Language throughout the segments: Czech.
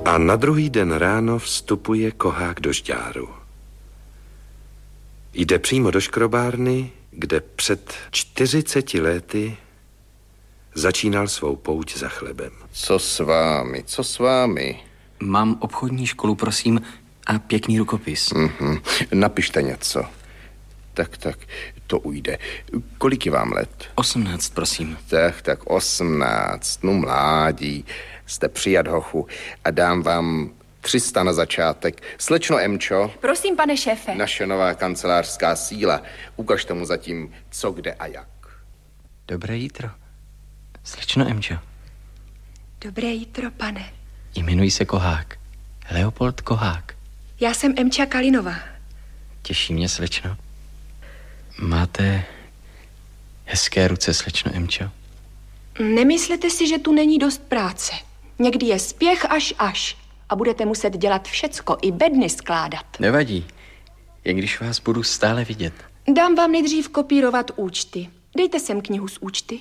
A na druhý den ráno vstupuje Kohák do Žďáru. Jde přímo do škrobárny, kde před 40 lety začínal svou pouť za chlebem. Co s vámi? Mám obchodní školu, prosím, a pěkný rukopis. Napište něco. Tak, to ujde. Kolik je vám let? 18, prosím. Tak 18, no mládí. Jste přijat, hochu, a dám vám 300 na začátek. Slečno Emčo. Prosím, pane šéfe. Naše nová kancelářská síla. Ukažte mu zatím, co, kde a jak. Dobré jítro. Slečno Emčo. Dobré jítro, pane. Jmenuji se Kohák. Leopold Kohák. Já jsem Emča Kalinová. Těší mě, slečno. Máte hezké ruce, slečno Emčo. Nemyslete si, že tu není dost práce. Někdy je spěch až a budete muset dělat všecko, i bedny skládat. Nevadí, jen když vás budu stále vidět. Dám vám nejdřív kopírovat účty. Dejte sem knihu s účty.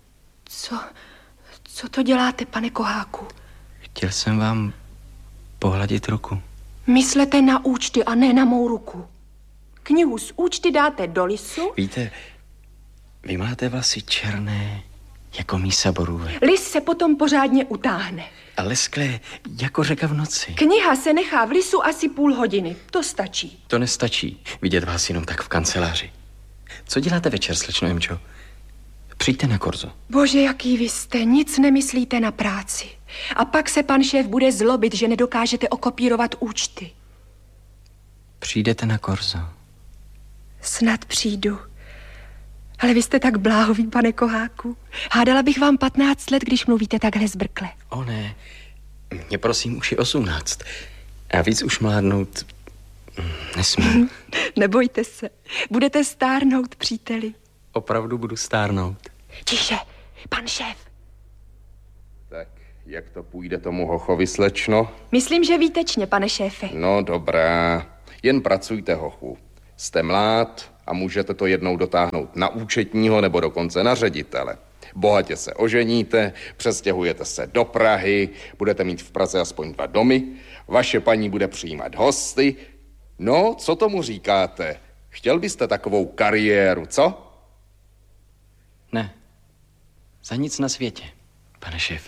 Co to děláte, pane Koháku? Chtěl jsem vám pohladit ruku. Myslete na účty a ne na mou ruku. Knihu s účty dáte do lisu. Víte, vy máte vlasy černé jako mísa borůve. Lis se potom pořádně utáhne. A lesklé jako řeka v noci. Kniha se nechá v lisu asi půl hodiny. To stačí. To nestačí vidět vás jenom tak v kanceláři. Co děláte večer, slečno Emčo? Přijďte na korzo. Bože, jaký vy jste, nic nemyslíte na práci. A pak se pan šéf bude zlobit, že nedokážete okopírovat účty. Přijdete na korzo. Snad přijdu. Ale vy jste tak bláhový, pane Koháku. Hádala bych vám 15 let, když mluvíte takhle zbrkle. O ne, mě prosím už je 18. A víc už mládnout nesmím. Nebojte se, budete stárnout, příteli. Opravdu budu stárnout. Tiše, pan šéf. Tak, jak to půjde tomu hochovi, slečno? Myslím, že výtečně, pane šéfe. No dobrá, jen pracujte, hochu. Jste mlád a můžete to jednou dotáhnout na účetního nebo dokonce na ředitele. Bohatě se oženíte, přestěhujete se do Prahy, budete mít v Praze aspoň 2 domy, vaše paní bude přijímat hosty. No, co tomu říkáte? Chtěl byste takovou kariéru, co? Ne, za nic na světě, pane šéfe.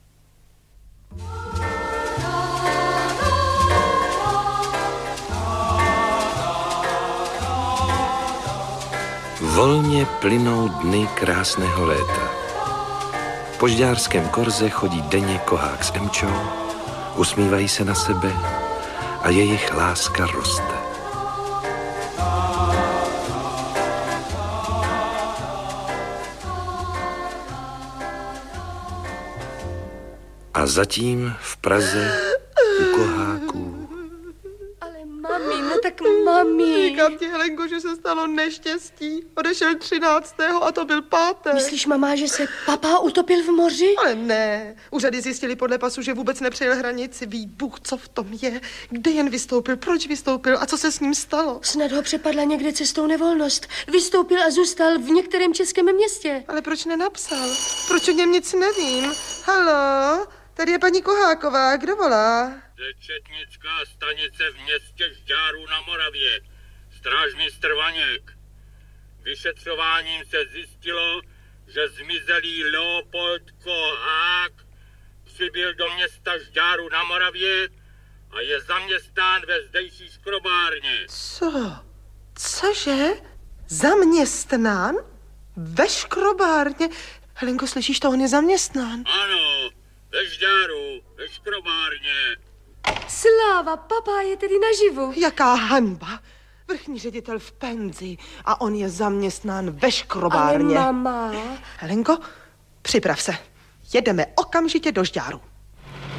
Volně plynou dny krásného léta. Po žďárském korze chodí denně Kohák s Emčou, usmívají se na sebe a jejich láska roste. A zatím v Praze u Koháků. Ale mami, no tak mami. Říkám ti, Helenko, že se stalo neštěstí. Odešel 13. a to byl 5. Myslíš, mama, že se papá utopil v moři? Ale ne. Úřady zjistili podle pasu, že vůbec nepřejel hranici. Ví Bůh, co v tom je. Kde jen vystoupil, proč vystoupil a co se s ním stalo. Snad ho přepadla někde cestou nevolnost. Vystoupil a zůstal v některém českém městě. Ale proč nenapsal? Proč o něm nic nevím? Haló? Tady je paní Koháková, kdo volá? Četnická stanice v městě Žďáru na Moravě. Strážmistr Vaněk. Vyšetřováním se zjistilo, že zmizelý Leopold Kohák přibyl do města Žďáru na Moravě a je zaměstnán ve zdejší škrobárně. Co? Cože? Zaměstnán? Ve škrobárně? Helenko, slyšíš to, on je zaměstnán. Ano, ve Žďáru, ve škrobárně. Sláva, papá je tedy naživu. Jaká hanba. Vrchní ředitel v penzi a on je zaměstnán ve škrobárně. Ale mama... Helenko, připrav se. Jedeme okamžitě do Žďáru.